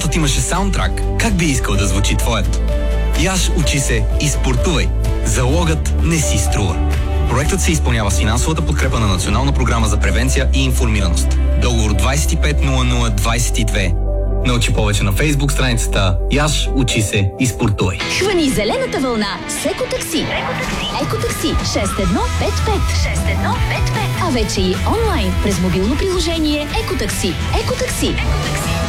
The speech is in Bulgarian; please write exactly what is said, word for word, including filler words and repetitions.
животът имаше саундтрак, как би искал да звучи твоят? Яш, учи се и спортувай. Залогът не си струва. Проектът се изпълнява с финансовата подкрепа на Национална програма за превенция и информираност. Договор двайсет и пет нула нула двайсет и две. Научи повече на Фейсбук страницата Яш, учи се и спортувай. Хвани зелената вълна с Екотакси. Екотакси шест едно пет пет. шест едно пет пет. А вече и онлайн през мобилно приложение Екотакси. Екотакси. Екотакси.